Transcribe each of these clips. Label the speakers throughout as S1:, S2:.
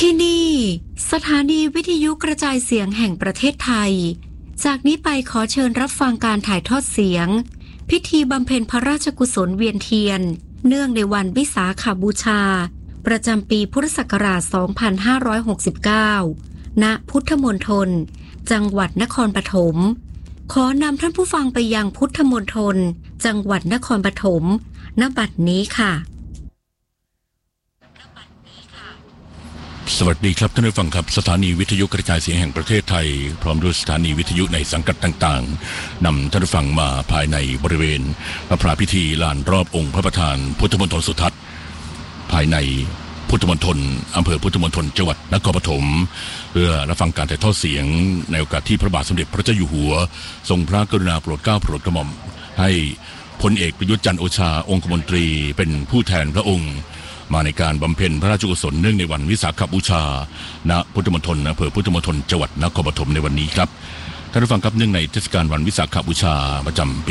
S1: ที่นี่สถานีวิทยุกระจายเสียงแห่งประเทศไทยจากนี้ไปขอเชิญรับฟังการถ่ายทอดเสียงพิธีบำเพ็ญพระราชกุศลเวียนเทียนเนื่องในวันวิสาขบูชาประจำปีพุทธศักราช 2569 ณ พุทธมณฑลจังหวัดนครปฐมขอนำท่านผู้ฟังไปยังพุทธมณฑลจังหวัดนครปฐม ณ บัดนี้ค่ะ
S2: สวัสดีครับท่านผู้ฟังครับสถานีวิทยุกระจายเสียงแห่งประเทศไทยพร้อมด้วยสถานีวิทยุในสังกัดต่างๆนำท่านผู้ฟังมาภายในบริเวณพระพิธีลานรอบองค์พระประธานพุทธมณฑลสุทัศน์ภายในพุทธมณฑลอำเภอพุทธมณฑลจังหวัดนครปฐมเพื่อรับฟังการถ่ายทอดเสียงในโอกาสที่พระบาทสมเด็จพระเจ้าอยู่หัวทรงพระกรุณาโปรดเกล้าโปรดกระหม่อมให้พลเอกประยุทธ์จันทร์โอชาองคมนตรีเป็นผู้แทนพระองค์มาในการบำเพ็ญพระราชกุศลเนื่องในวันวิสาขบูชาณพุทธมณฑลอำเภอพุทธมณฑลจังหวัดนครปฐมในวันนี้ครับท่านผู้ฟังครับเนื่องในเทศกาลวันวิสาขบูชาประจำปี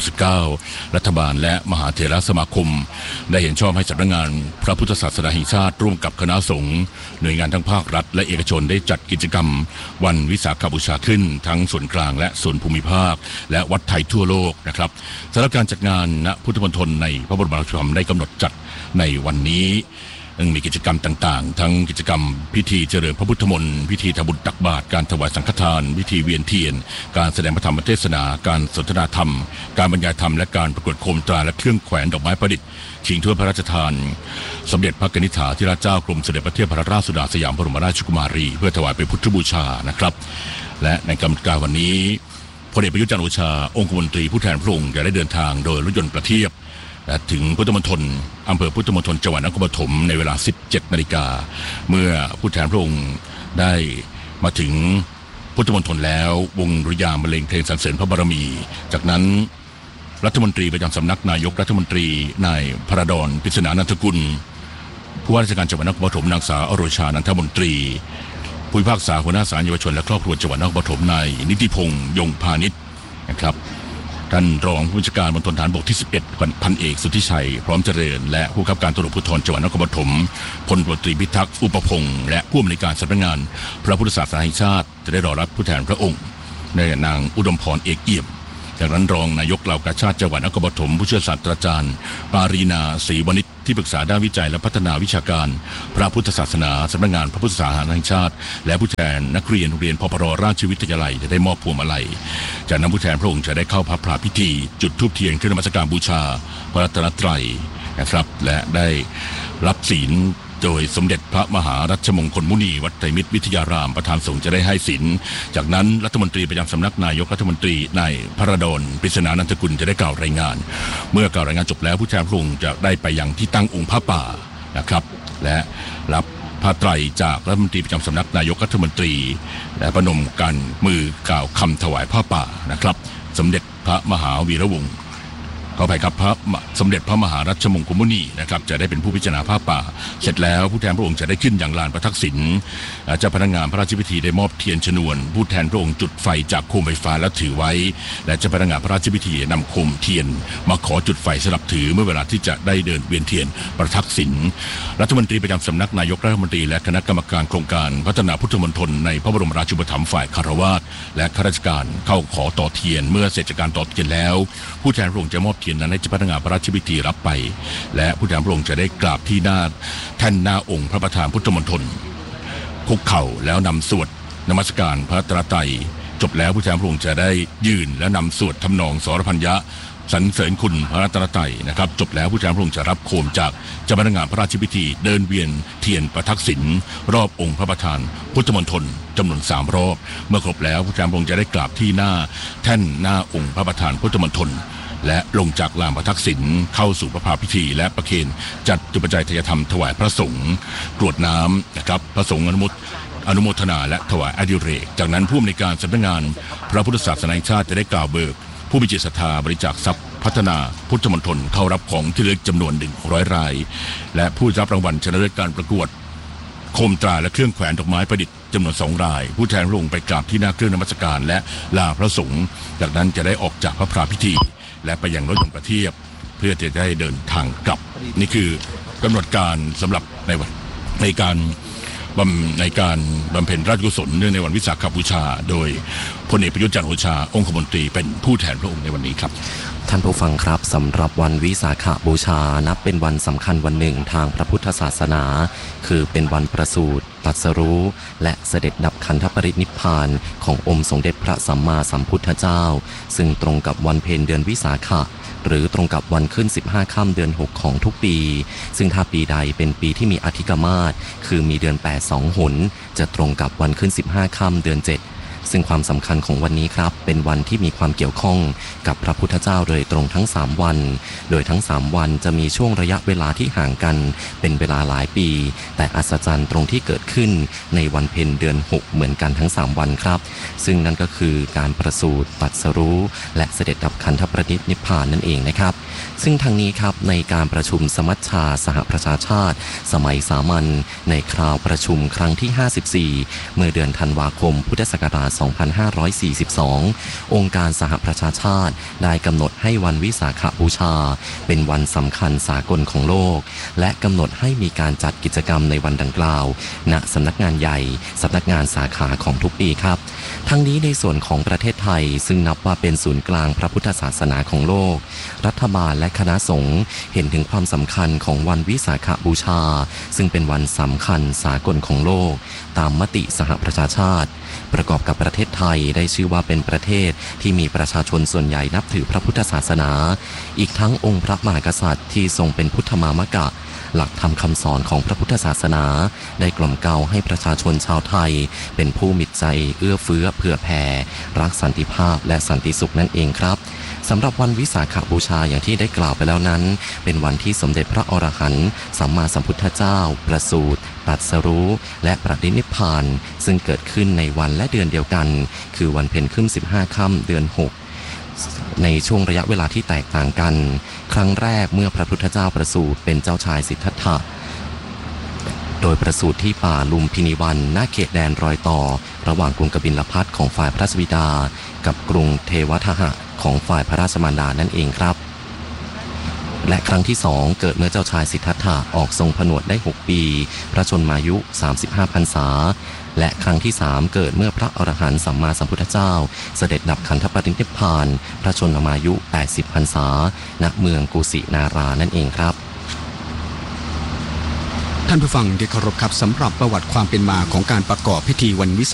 S2: 2569 รัฐบาลและมหาเถรสมาคมได้เห็นชอบให้สำนักงานพระพุทธศาสนาแห่งชาติร่วมกับคณะสงฆ์หน่วยงานทั้งภาครัฐและเอกชนได้จัดกิจกรรมวันวิสาขบูชาขึ้นทั้งส่วนกลางและส่วนภูมิภาคและวัดไทยทั่วโลกนะครับสำหรับการจัดงานณพุทธมณฑลในพระบรมราชูปถัมภ์ได้กำหนดจัดในวันนี้มีกิจกรรมต่างๆทั้งกิจกรรมพิธีเจริญพระพุทธมนต์พิธีทำบุญตักบาตรการถวายสังฆทานพิธีเวียนเทียนการแสดงพระธรรมเทศนาการสนทนาธรรมการบรรยายธรรมและการประกวดโคมตราและเครื่องแขวนดอกไม้ประดิษฐ์ชิงถ้วยพระราชทานสมเด็จพระกนิษฐาธิราชเจ้ากรมเสด็จพระเทพรัตนราชสุดาสยามบรมราชกุมารีเพื่อถวายเป็นพุทธบูชานะครับและในกำหนดการวันนี้พลเอกประยุทธ์จันทร์โอชาองคมนตรีผู้แทนพระองค์จะได้เดินทางโดยรถยนต์ประเทียบถึงพุทธมณฑลอำเภอพุทธมณฑลจังหวัดนครปฐมในเวลา 17 นาฬิกาเมื่อผู้แทนพระองค์ได้มาถึงพุทธมณฑลแล้ววงดุริยางค์บรรเลงเพลงสรรเสริญพระบารมีจากนั้นรัฐมนตรีประจำสำนักนายกรัฐมนตรีนายพระดอนปริศนานันทกุลผู้ว่าราชการจังหวัดนครปฐมนางสาวอโรชานันทมนตรีผู้พิพากษาหัวหน้าศาลเยาวชนและครอบครัวจังหวัดนครปฐมนายนิติพงษ์ยงพาณิชนะครับท่านรองผู้บัญชาการมณฑลฐานบกที่ 11 พันเอกสุทธิชัยพร้อมเจริญและผู้บังคับการตำรวจภูธรจังหวัดนครปฐมพลตำรวจตรีพิทักษ์อุปพงษ์และผู้อำนวยการสำนักงานพระพุทธศาสนาแห่งชาติจะได้รอรับผู้แทนพระองค์ในนางอุดมพรเอกเอี่ยมจากนั้นรองนายกเหล่ากาชาติจังหวัดนครปฐมผู้ช่วยศาสตราจารย์ปารีนาศรีวณิชที่ปรึกษาด้านวิจัยและพัฒนาวิชาการพระพุทธศาสนาสำนักงานพระพุทธศาสนาแห่งชาติและผู้แทนนักเรียนโรงเรียนพปรราชวิทยาลัยจะได้มอบพวงมาลัยจากนั้นผู้แทนพระองค์จะได้เข้าพระพราพิธีจุดธูปเทียนขึ้นนมัสการบูชาพระรัตนตรัยนะครับและได้รับศีลโดยสมเด็จพระมหารัชมงคลมุนีวัดไตรมิตรวิทยารามประธานสงฆ์จะได้ให้ศีลจากนั้นรัฐมนตรีประจำสำนักนายกรัฐมนตรีนายพระดอนปริศนานันทกุลจะได้กล่าวรายงานเมื่อกล่าวรายงานจบแล้วผู้แทนพระองค์จะได้ไปยังที่ตั้งองค์พระป่านะครับและรับผ้าไตรจากรัฐมนตรีประจำสำนักนายกรัฐมนตรีและประนมกันมือกล่าวคำถวายผ้าป่านะครับสมเด็จพระมหาวีระวงศ์ขออภัยครับพระสมเด็จพระมหารัชมงคลมุนีนะครับจะได้เป็นผู้พิจารณาผ้าป่าเสร็จแล้วผู้แทนพระองค์จะได้ขึ้นอย่างลานพระทักษิณเจ้าพนักงานพระราชพิธีได้มอบเทียนชนวนผู้แทนพระองค์จุดไฟจากโคมไฟฟ้าแล้วถือไว้และเจ้าพนักงานพระราชพิธีนำโคมเทียนมาขอจุดไฟสลับถือเมื่อเวลาที่จะได้เดินเวียนเทียนประทักษิณรัฐมนตรีประจำสำนักนายกรัฐมนตรีและคณะกรรมการโครงการพัฒนาพุทธมณฑลในพระบรมราชูปถัมภ์ฝ่ายคฤหัสถ์และข้าราชการเข้าขอต่อเทียนเมื่อเสร็จจากการต่อเทียนแล้วผู้แทนพระองค์จะมอบเทียนนั้นให้เจ้าพนักงานพระราชพิธีรับไปและผู้แทนพระองค์จะได้กราบที่หน้าแท่นหน้าองค์พระประธานพุทธมณฑลคุกเข่าแล้วนำสวดนมัสการพระรัตนตรัยจบแล้วผู้แทนพระองค์จะได้ยืนและนำสวดทำนองสรพัญญะสรรเสริญคุณพระรัตนตรัยนะครับจบแล้วผู้แทนพระองค์จะรับโคมจากเจ้าพนักงานพระราชพิธีเดินเวียนเทียนประทักษิณรอบองค์พระประธานพุทธมณฑลจำนวน3 รอบเมื่อครบแล้วผู้แทนพระองค์จะได้กราบที่หน้าแท่นหน้าองค์พระประธานพุทธมณฑลและลงจากลานพระทักษิณเข้าสู่พระพาพิธีและประเคนจัดจุปัจจัยทายธรรมถวายพระสงฆ์กรวดน้ำนะครับพระสงฆ์อนุโมทนาและถวายอดิเรกจากนั้นผู้อำนวยการสำนักงานพระพุทธศาสนาแห่งชาติจะได้กล่าวเบิกผู้มีจิตศรัทธาบริจาคทรัพย์พัฒนาพุทธมณฑลเข้ารับของที่ระลึกจำนวน100 รายและผู้รับรางวัลชนะเลิศการประกวดโคมตราและเครื่องแขวนดอกไม้ประดิษฐ์จำนวน2 รายผู้แทนลงไปกราบที่หน้าเครื่องนมัสการและลาพระสงฆ์จากนั้นจะได้ออกจากพระพราพิธีและไปยังรถยนต์ประเทียบเพื่อจะได้เดินทางกลับนี่คือกำหนดการสำหรับในการในการบำเพ็ญราชกุศลเนื่องในวันวิสาขบูชาโดยพลเอกประยุทธ์จันทร์โอชาองคมนตรีเป็นผู้แทนพระองค์ในวันนี้ครับ
S3: ท่านผู้ฟังครับสำหรับวันวิสาขบูชานับเป็นวันสำคัญวันหนึ่งทางพระพุทธศาสนาคือเป็นวันประสูติตรัสรู้และเสด็จดับขันธปรินิพพานขององค์สมเด็จพระสัมมาสัมพุทธเจ้าซึ่งตรงกับวันเพ็ญเดือนวิสาขะหรือตรงกับวันขึ้น15ค่ำเดือน6ของทุกปีซึ่งถ้าปีใดเป็นปีที่มีอธิกมาศคือมีเดือน8 2 หนจะตรงกับวันขึ้น15ค่ำเดือน7ซึ่งความสำคัญของวันนี้ครับเป็นวันที่มีความเกี่ยวข้องกับพระพุทธเจ้าโดยตรงทั้ง3วันโดยทั้ง3วันจะมีช่วงระยะเวลาที่ห่างกันเป็นเวลาหลายปีแต่อัศจรรย์ตรงที่เกิดขึ้นในวันเพ็ญเดือน6เหมือนกันทั้ง3วันครับซึ่งนั่นก็คือการประสูติตรัสรู้และเสด็จดับขันธปรินิพพานนั่นเองนะครับซึ่งทางนี้ครับในการประชุมสมัชชาสหประชาชาติสมัยสามัญในคราวประชุมครั้งที่54เมื่อเดือนธันวาคมพุทธศักราช2542องค์การสหประชาชาติได้กำหนดให้วันวิสาขบูชาเป็นวันสำคัญสากลของโลกและกำหนดให้มีการจัดกิจกรรมในวันดังกล่าวณสำนักงานใหญ่สำนักงานสาขาของทุกปีครับทั้งนี้ในส่วนของประเทศไทยซึ่งนับว่าเป็นศูนย์กลางพระพุทธศาสนาของโลกรัฐบาลและคณะสงฆ์เห็นถึงความสำคัญของวันวิสาขบูชาซึ่งเป็นวันสำคัญสากลของโลกตามมติสหประชาชาติประกอบกับประเทศไทยได้ชื่อว่าเป็นประเทศที่มีประชาชนส่วนใหญ่นับถือพระพุทธศาสนาอีกทั้งองค์พระมหากษัตริย์ที่ทรงเป็นพุทธมามกะหลักธรรมคำสอนของพระพุทธศาสนาได้กล่อมเกลาให้ประชาชนชาวไทยเป็นผู้มิตรใจเอื้อเฟื้อเผื่อแผ่รักสันติภาพและสันติสุขนั่นเองครับสำหรับวันวิสาขบูชาอย่างที่ได้กล่าวไปแล้วนั้นเป็นวันที่สมเด็จพระอรหันต์สัมมาสัมพุทธเจ้าประสูติตรัสรู้และปรินิพพานซึ่งเกิดขึ้นในวันและเดือนเดียวกันคือวันเพ็ญขึ้น15ค่ำเดือน6ในช่วงระยะเวลาที่แตกต่างกันครั้งแรกเมื่อพระพุทธเจ้าประสูติเป็นเจ้าชายสิทธัตถะโดยประสูติที่ป่าลุมพินีวันณเขตแดนรอยต่อระหว่างกรุงกบิลพัสของฝ่ายพระราชบิดากับกรุงเทวทหะของฝ่ายพระราชมารดานั่นเองครับและครั้งที่2เกิดเมื่อเจ้าชายสิทธัตถะออกทรงผนวดได้6ปีพระชนมายุ35พรรษาและครั้งที่3เกิดเมื่อพระอรหันต์สัมมาสัมพุทธเจ้าเสด็จดับขันธปรินิพพานพระชนมายุ80พรรษาณเมืองกุสินารานั่นเองครับ
S4: ท่านผู้ฟังที่เคารพครับสำหรับประวัติความเป็นมาของการประกอบพิธีวันวิสาข